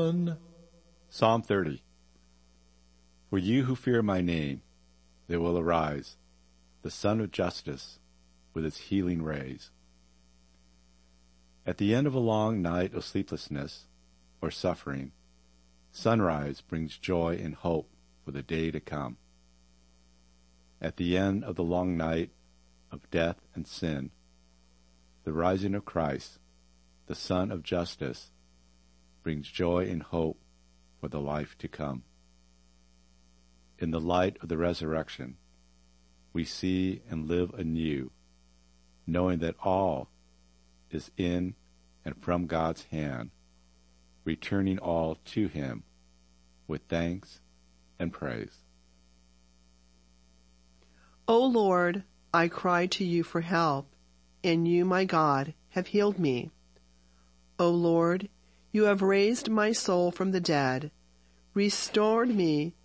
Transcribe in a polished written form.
one. Psalm 30. For you who fear my name, there will arise the Sun of Justice with its healing rays. At the end of a long night of sleeplessness or suffering, sunrise brings joy and hope for the day to come. At the end of the long night of death and sin, the rising of Christ, the Sun of Justice, brings joy and hope for the life to come. In the light of the resurrection, we see and live anew, knowing that all is in and from God's hand, returning all to Him with thanks and praise. O Lord, I cry to you for help, and you, my God, have healed me. O Lord, you have raised my soul from the dead, restored me